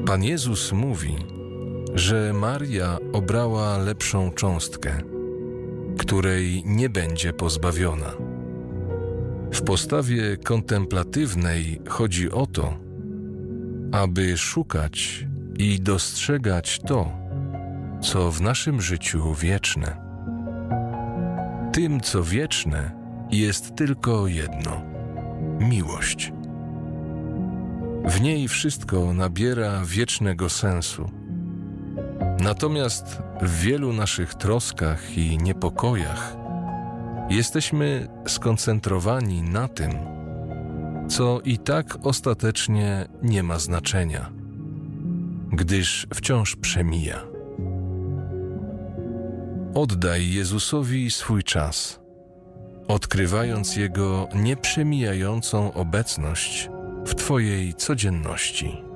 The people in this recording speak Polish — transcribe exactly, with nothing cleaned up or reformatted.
Pan Jezus mówi, że Maria obrała lepszą cząstkę, której nie będzie pozbawiona. W postawie kontemplatywnej chodzi o to, aby szukać i dostrzegać to, co w naszym życiu wieczne. Tym, co wieczne, jest tylko jedno – miłość. W niej wszystko nabiera wiecznego sensu. Natomiast w wielu naszych troskach i niepokojach jesteśmy skoncentrowani na tym, co i tak ostatecznie nie ma znaczenia, gdyż wciąż przemija. Oddaj Jezusowi swój czas, odkrywając Jego nieprzemijającą obecność w Twojej codzienności.